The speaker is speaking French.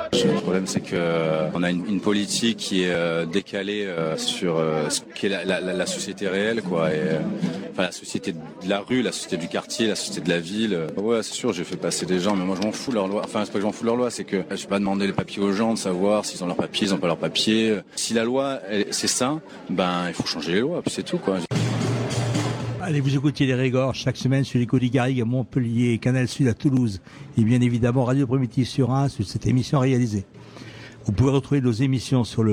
Le problème, c'est que on a une politique qui est décalée sur ce qu'est la société réelle, quoi. Et, enfin, la société de la rue, la société du quartier, la société de la ville. Ouais, c'est sûr, j'ai fait passer des gens, mais moi je m'en fous de leur loi. Enfin, c'est pas que je m'en fous de leur loi, c'est que je vais pas demander les papiers aux gens de savoir s'ils ont leurs papiers, ils ont pas leurs papiers. Si la loi, c'est ça, ben il faut changer les lois, puis c'est tout, quoi. Allez, vous écoutiez les Régors chaque semaine sur l'écho des Garrigues à Montpellier, Canal Sud à Toulouse et bien évidemment Radio Primitive sur 1 sur cette émission réalisée. Vous pouvez retrouver nos émissions sur le